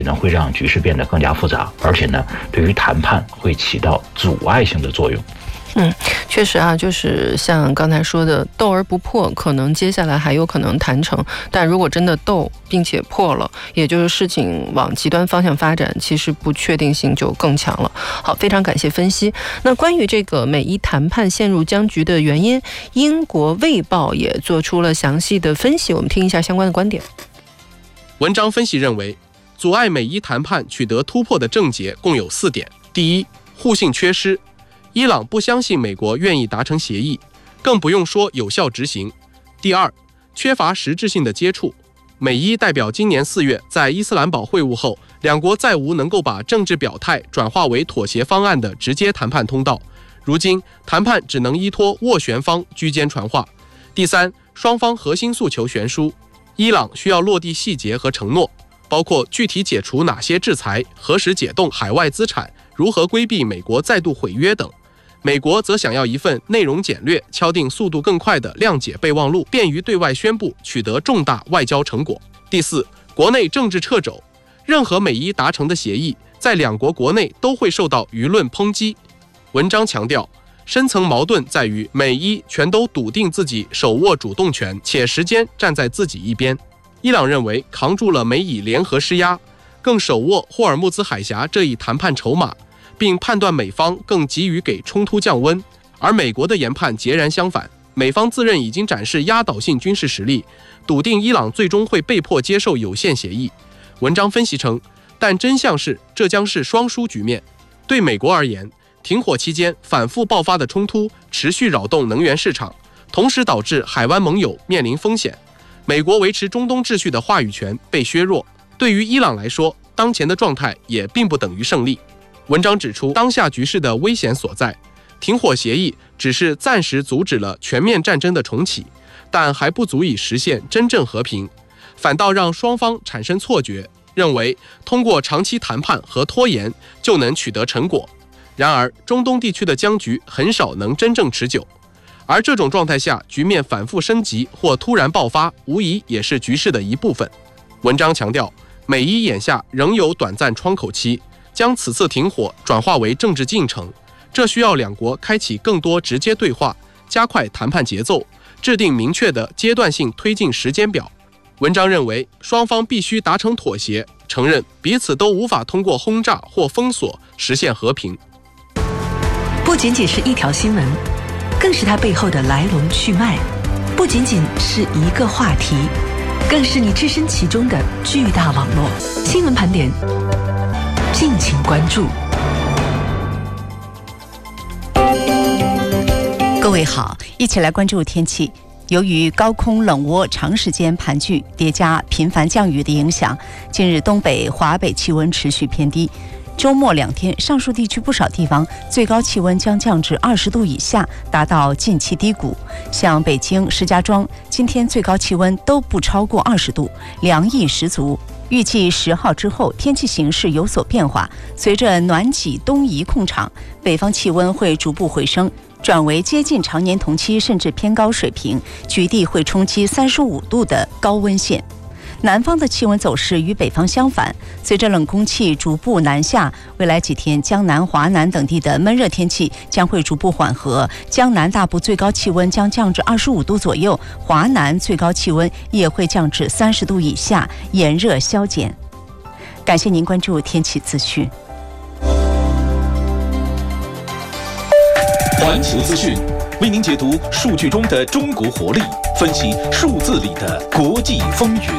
会让局势变得更加复杂，而且呢，对于谈判会起到阻碍性的作用。 确实啊，就是像刚才说的，斗而不破，可能接下来还有可能谈成，但如果真的斗并且破了，也就是事情往极端方向发展，其实不确定性就更强了。好，非常感谢分析。那关于这个美伊谈判陷入僵局的原因，英国《卫报》也做出了详细的分析，我们听一下相关的观点。 文章分析认为，阻碍美伊谈判取得突破的症结共有4点。第一，互信缺失。伊朗不相信美国愿意达成协议，更不用说有效执行。第二，缺乏实质性的接触。美伊代表今年4月在伊斯兰堡会晤后，两国再无能够把政治表态转化为妥协方案的直接谈判通道。如今，谈判只能依托斡旋方居间传话。第三，双方核心诉求悬殊，伊朗需要落地细节和承诺，包括具体解除哪些制裁、何时解冻海外资产、如何规避美国再度毁约等。美国则想要一份内容简略、敲定速度更快的谅解备忘录，便于对外宣布取得重大外交成果。第四，国内政治掣肘，任何美伊达成的协议，在两国国内都会受到舆论抨击。文章强调，深层矛盾在于美伊全都笃定自己手握主动权，且时间站在自己一边。伊朗认为扛住了美以联合施压，更手握霍尔木兹海峡这一谈判筹码，并判断美方更急于给冲突降温，而美国的研判截然相反，美方自认已经展示压倒性军事实力，笃定伊朗最终会被迫接受有限协议。文章分析称，但真相是这将是双输局面。对美国而言，停火期间反复爆发的冲突持续扰动能源市场，同时导致海湾盟友面临风险，美国维持中东秩序的话语权被削弱。对于伊朗来说，当前的状态也并不等于胜利。文章指出当下局势的危险所在，停火协议只是暂时阻止了全面战争的重启，但还不足以实现真正和平，反倒让双方产生错觉，认为通过长期谈判和拖延就能取得成果。然而，中东地区的僵局很少能真正持久，而这种状态下，局面反复升级或突然爆发，无疑也是局势的一部分。文章强调，美伊眼下仍有短暂窗口期，将此次停火转化为政治进程，这需要两国开启更多直接对话，加快谈判节奏，制定明确的阶段性推进时间表。文章认为，双方必须达成妥协，承认彼此都无法通过轰炸或封锁实现和平。 不仅仅是一条新闻，更是它背后的来龙去脉；不仅仅是一个话题，更是你置身其中的巨大网络。新闻盘点，敬请关注。 各位好，一起来关注天气。由于高空冷涡长时间盘踞，叠加频繁降雨的影响，近日东北、华北气温持续偏低。周末2天，上述地区不少地方最高气温将降至20度以下，达到近期低谷。像北京、石家庄，今天最高气温都不超过20度，凉意十足。预计10号之后，天气形势有所变化，随着暖季东移控场，北方气温会逐步回升，转为接近常年同期甚至偏高水平，局地会冲击35度的高温线。南方的气温走势与北方相反，随着冷空气逐步南下，未来几天江南、华南等地的闷热天气将会逐步缓和，江南大部最高气温将降至25度左右，华南最高气温也会降至30度以下，炎热消减。感谢您关注天气资讯。 环球资讯为您解读数据中的中国活力，分析数字里的国际风云。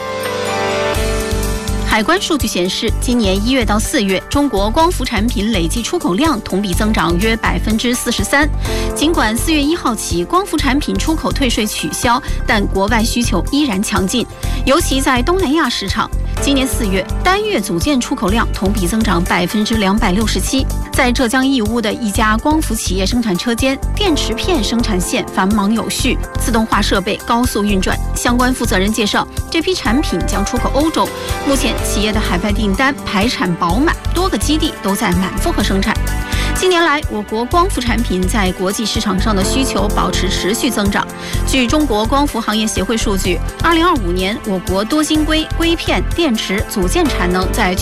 海关数据显示，今年1月到4月，中国光伏产品累计出口量同比增长约43%。尽管4月1号起光伏产品出口退税取消，但国外需求依然强劲，尤其在东南亚市场。今年4月，单月组件出口量同比增长267%。在浙江义乌的一家光伏企业生产车间，电池片生产线繁忙有序，自动化设备高速运转。相关负责人介绍，这批产品将出口欧洲。目前企业的海外订单排产饱满，多个基地都在满负荷生产。近年来，我国光伏产品在国际市场上的需求保持持续增长。 据中国光伏行业协会数据，2025年我国多晶硅硅片电池组件产能在